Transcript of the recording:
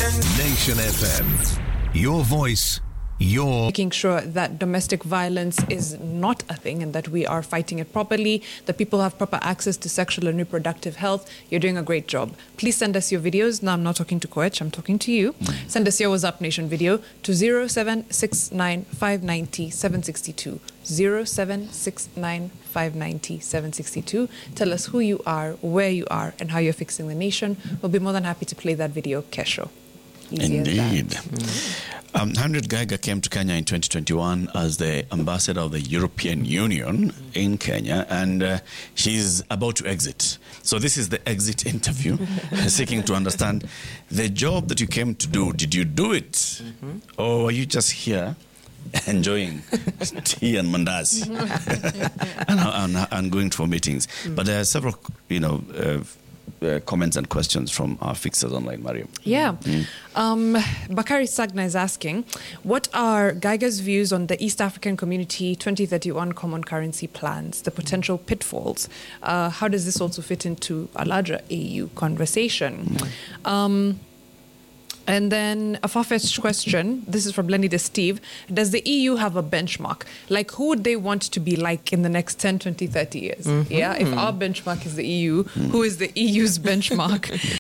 Nation FM. Your voice, your... Making sure that domestic violence is not a thing and that we are fighting it properly, that people have proper access to sexual and reproductive health. You're doing a great job. Please send us your videos. Now, I'm not talking to Koech, I'm talking to you. Send us your What's Up Nation video to 0769 590 762. 0769 590 762. Tell us who you are, where you are, and how you're fixing the nation. We'll be more than happy to play that video, Kesho. Easy Indeed. as that. 100 Geiger came to Kenya in 2021 as the ambassador of the European Union in Kenya, and she's about to exit. So this is the exit interview, seeking to understand the job that you came to do. Did you do it? Or were you just here enjoying tea and mandazi and going for meetings? But there are several, comments and questions from our fixers online, Mariam. Yeah. Bakari Sagna is asking, what are Geiger's views on the East African Community 2031 Common Currency plans, the potential pitfalls? How does this also fit into a larger AU conversation? And then a far-fetched question, this is from Lenny de Steve. Does the EU have a benchmark? Like, who would they want to be like in the next 10, 20, 30 years? Yeah, if our benchmark is the EU, who is the EU's benchmark?